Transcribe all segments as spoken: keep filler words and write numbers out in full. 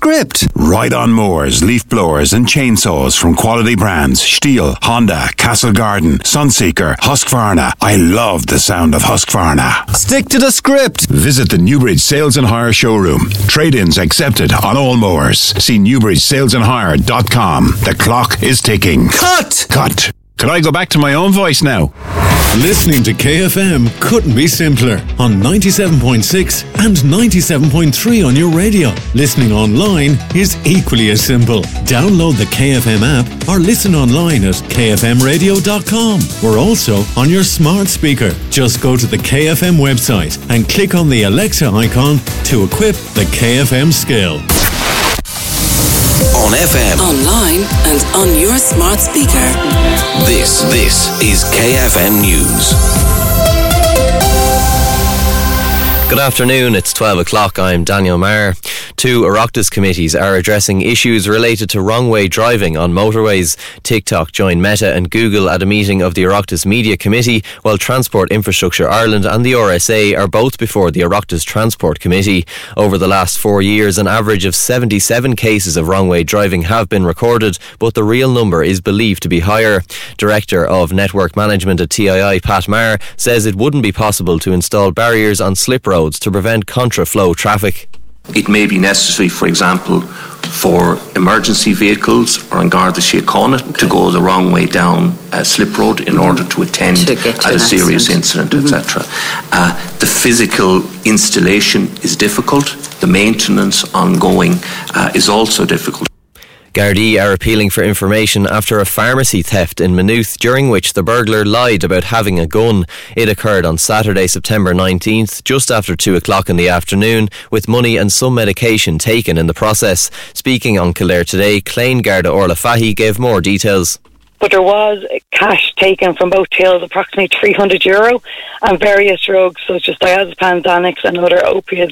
script. Ride-on mowers, leaf blowers and chainsaws from quality brands Stihl, Honda, Castle Garden, Sunseeker, Husqvarna. I love the sound of Husqvarna. Stick to the script. Visit the Newbridge Sales and Hire showroom. Trade-ins accepted on all mowers. See newbridge sales and hire dot com. The clock is ticking. Cut! Cut. Could I go back to my own voice now? Listening to K F M couldn't be simpler on ninety-seven point six and ninety-seven point three on your radio. Listening online is equally as simple. Download the K F M app or listen online at k f m radio dot com. We're also on your smart speaker. Just go to the K F M website and click on the Alexa icon to equip the K F M skill. On F M, online and on your smart speaker. This, this is K F M News. Good afternoon, it's twelve o'clock, I'm Daniel Maher. Two Oireachtas committees are addressing issues related to wrong-way driving on motorways. TikTok joined Meta and Google at a meeting of the Oireachtas Media Committee, while Transport Infrastructure Ireland and the R S A are both before the Oireachtas Transport Committee. Over the last four years, an average of seventy-seven cases of wrong-way driving have been recorded, but the real number is believed to be higher. Director of Network Management at T I I, Pat Maher, says it wouldn't be possible to install barriers on slip roads to prevent contra-flow traffic. It may be necessary, for example, for emergency vehicles or on Garda Síochána to go the wrong way down a slip road in order to attend to to a serious incident, mm-hmm. et cetera. Uh, the physical installation is difficult. The maintenance ongoing uh, is also difficult. Gardaí are appealing for information after a pharmacy theft in Maynooth, during which the burglar lied about having a gun. It occurred on Saturday, September nineteenth, just after two o'clock in the afternoon, with money and some medication taken in the process. Speaking on Kildare Today, Clane Garda Orla Fahy gave more details. But there was cash taken from both tills, approximately three hundred euro, and various drugs such as diazepam, Xanax and other opiates.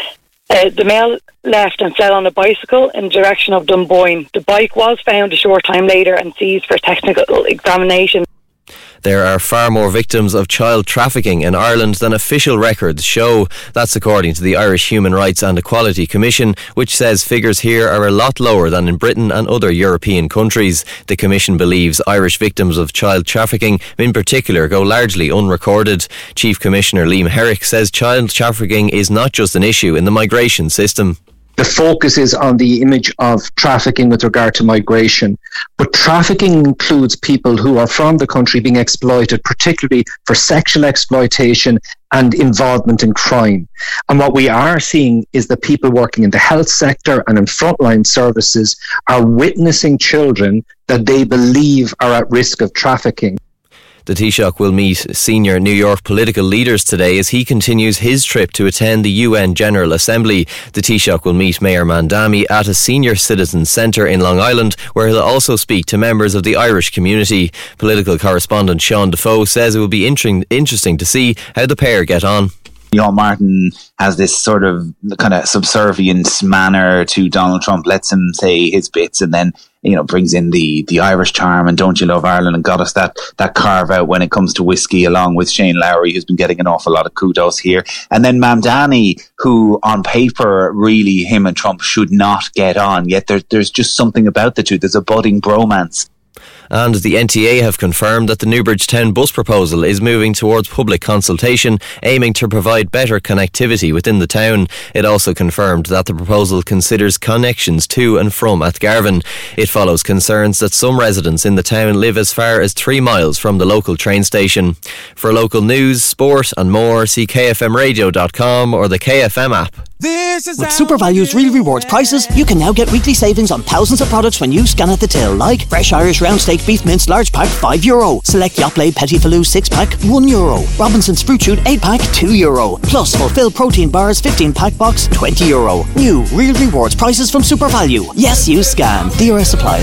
Uh, the male left and fled on a bicycle in the direction of Dunboyne. The bike was found a short time later and seized for technical examination. There are far more victims of child trafficking in Ireland than official records show. That's according to the Irish Human Rights and Equality Commission, which says figures here are a lot lower than in Britain and other European countries. The Commission believes Irish victims of child trafficking in particular go largely unrecorded. Chief Commissioner Liam Herrick says child trafficking is not just an issue in the migration system. The focus is on the image of trafficking with regard to migration. But trafficking includes people who are from the country being exploited, particularly for sexual exploitation and involvement in crime. And what we are seeing is that people working in the health sector and in frontline services are witnessing children that they believe are at risk of trafficking. The Taoiseach will meet senior New York political leaders today as he continues his trip to attend the U N General Assembly. The Taoiseach will meet Mayor Mandami at a senior citizens centre in Long Island, where he'll also speak to members of the Irish community. Political correspondent Sean Defoe says it will be inter- interesting to see how the pair get on. John Martin has this sort of kind of subservient manner to Donald Trump, lets him say his bits and then, you know, brings in the, the Irish charm and Don't You Love Ireland and got us that, that carve out when it comes to whiskey, along with Shane Lowry, who's been getting an awful lot of kudos here. And then Mamdani, who on paper, really him and Trump should not get on, yet there, there's just something about the two. There's a budding bromance. And the N T A have confirmed that the Newbridge Town bus proposal is moving towards public consultation, aiming to provide better connectivity within the town. It also confirmed that the proposal considers connections to and from Athgarvan. It follows concerns that some residents in the town live as far as three miles from the local train station. For local news, sport and more, see k f m radio dot com or the K F M app. This is With SuperValue's Real Rewards prices, you can now get weekly savings on thousands of products when you scan at the till, like fresh Irish round steak beef mince large pack five euro, select Yoplait Petit Filou six pack one euro, Robinson's Fruit Shoot eight pack two euro, plus Fulfill Protein Bars fifteen pack box twenty euro. New Real Rewards prices from SuperValue. Yes, you scan. D R S applies.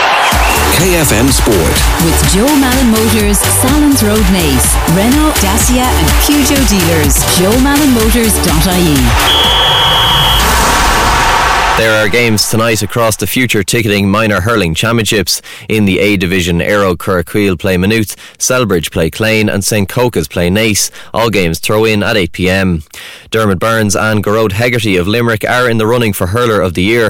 K F M Sport. With Joe Malin Motors, Salons Road, Naas, Renault, Dacia and Peugeot dealers. joe malin motors dot I E. There are games tonight across the Future Ticketing Minor Hurling Championships. In the A Division, Aero Curraquil play Maynooth, Selbridge play Clane and Saint Cocas play Naas. All games throw in at eight p m. Dermot Burns and Gearóid Hegarty of Limerick are in the running for Hurler of the Year.